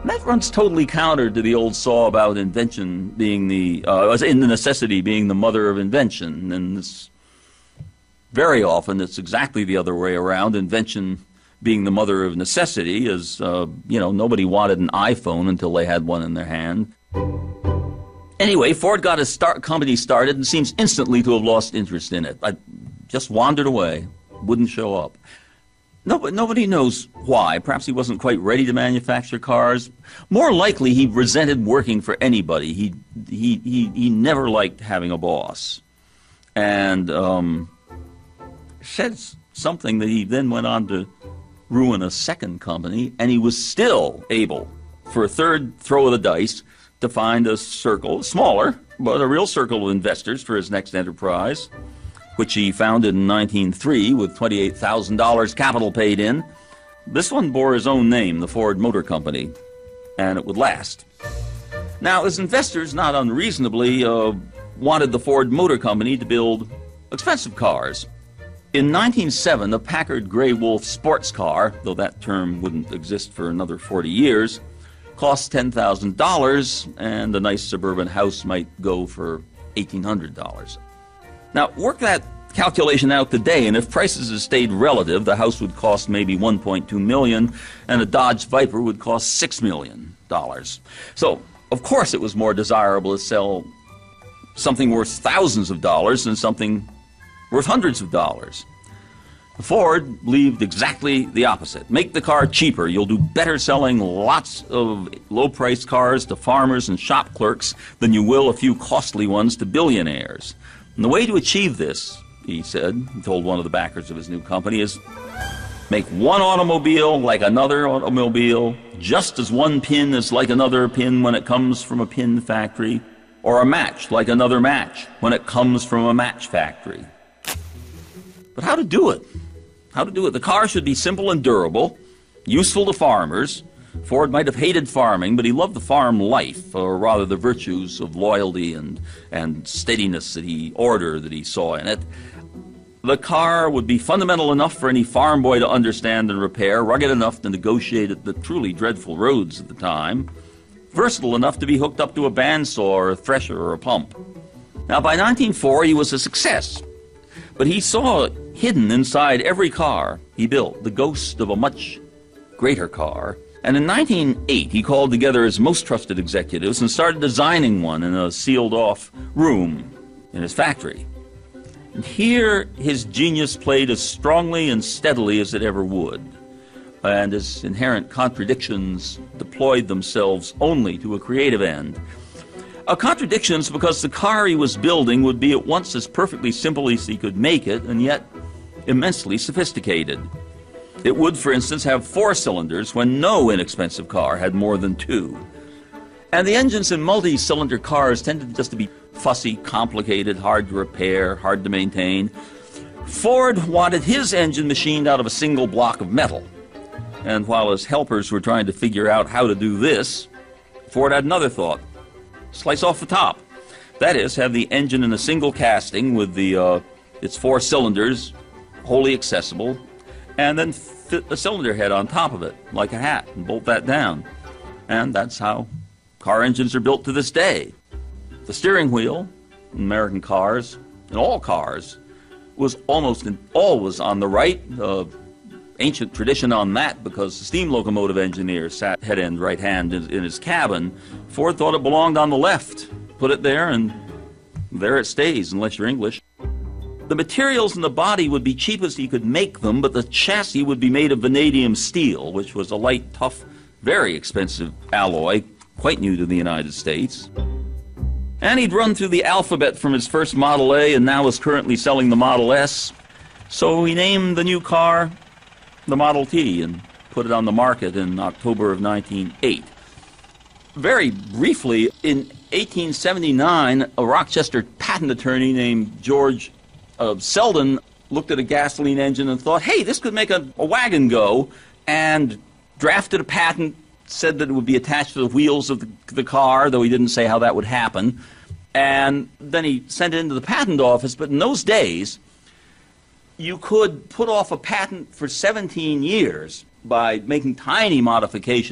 That runs totally counter to the old saw about invention being in the necessity being the mother of invention. And it's very often it's exactly the other way around, invention being the mother of necessity, as, nobody wanted an iPhone until they had one in their hand. Anyway, Ford got his company started and seems instantly to have lost interest in it. I just wandered away, wouldn't show up. Nobody knows why. Perhaps he wasn't quite ready to manufacture cars. More likely, he resented working for anybody. He never liked having a boss. And said something that he then went on to ruin a second company, and he was still able, for a third throw of the dice, to find a circle, smaller, but a real circle of investors for his next enterprise, which he founded in 1903 with $28,000 capital paid in. This one bore his own name, the Ford Motor Company, and it would last. Now, his investors, not unreasonably, wanted the Ford Motor Company to build expensive cars. In 1907, the Packard Grey Wolf sports car, though that term wouldn't exist for another 40 years, cost $10,000, and a nice suburban house might go for $1,800. Now, work that calculation out today, and if prices had stayed relative, the house would cost maybe $1.2 million, and a Dodge Viper would cost $6 million. So, of course, it was more desirable to sell something worth thousands of dollars than something worth hundreds of dollars. Ford believed exactly the opposite. Make the car cheaper. You'll do better selling lots of low-priced cars to farmers and shop clerks than you will a few costly ones to billionaires. And the way to achieve this, he told one of the backers of his new company, is make one automobile like another automobile, just as one pin is like another pin when it comes from a pin factory, or a match like another match when it comes from a match factory. But how to do it? The car should be simple and durable, useful to farmers. Ford might have hated farming, but he loved the farm life, or rather the virtues of loyalty and steadiness order that he saw in it. The car would be fundamental enough for any farm boy to understand and repair, rugged enough to negotiate the truly dreadful roads at the time, versatile enough to be hooked up to a bandsaw or a thresher or a pump. Now, by 1904, he was a success. But he saw hidden inside every car he built the ghost of a much greater car. And in 1908, he called together his most trusted executives and started designing one in a sealed-off room in his factory. And here his genius played as strongly and steadily as it ever would, and his inherent contradictions deployed themselves only to a creative end. Contradictions because the car he was building would be at once as perfectly simple as he could make it, and yet immensely sophisticated. It would, for instance, have 4 cylinders when no inexpensive car had more than 2. And the engines in multi-cylinder cars tended just to be fussy, complicated, hard to repair, hard to maintain. Ford wanted his engine machined out of a single block of metal. And while his helpers were trying to figure out how to do this, Ford had another thought. Slice off the top. That is, have the engine in a single casting with its 4 cylinders wholly accessible, and then fit the cylinder head on top of it, like a hat, and bolt that down. And that's how car engines are built to this day. The steering wheel in American cars, in all cars, was almost always on the right. Ancient tradition on that because the steam locomotive engineer sat head-end right hand in his cabin. Ford thought it belonged on the left. Put it there, and there it stays, unless you're English. The materials in the body would be cheap as he could make them, but the chassis would be made of vanadium steel, which was a light, tough, very expensive alloy, quite new to the United States. And he'd run through the alphabet from his first Model A and now is currently selling the Model S. So he named the new car the Model T and put it on the market in October of 1908. Very briefly, in 1879, a Rochester patent attorney named George Selden looked at a gasoline engine and thought, hey, this could make a wagon go, and drafted a patent, said that it would be attached to the wheels of the car, though he didn't say how that would happen. And then he sent it into the patent office, but in those days, you could put off a patent for 17 years by making tiny modifications